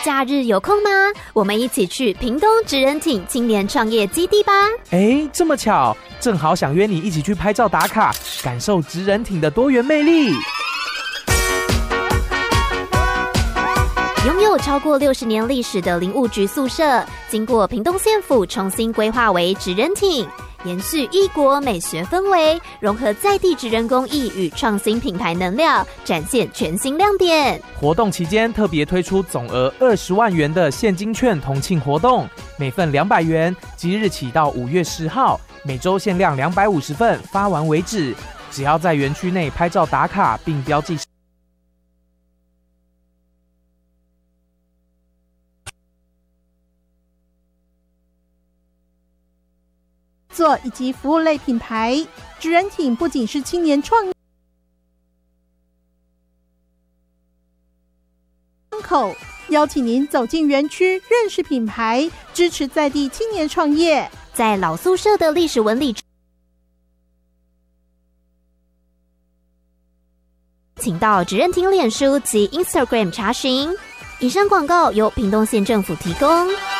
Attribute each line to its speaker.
Speaker 1: 假日有空吗？我们一起去屏东职人町青年创业基地吧。
Speaker 2: 这么巧，正好想约你一起去拍照打卡，感受职人町的多元魅力。
Speaker 1: 拥有超过60年历史的林务局宿舍，经过屏东县府重新规划为职人町，延续异国美学氛围，融合在地职人工艺与创新品牌能量，展现全新亮点。
Speaker 2: 活动期间特别推出总额20万元的现金券同庆活动，每份200元，即日起到5月10号，每周限量250份，发完为止。只要在园区内拍照打卡并标记
Speaker 3: 作以及服务类品牌，职人町不仅是青年创业口，邀请您走进园区，认识品牌，支持在地青年创业。
Speaker 1: 在老宿舍的历史纹理，请到职人町脸书及 Instagram 查询。以上广告由屏东县政府提供。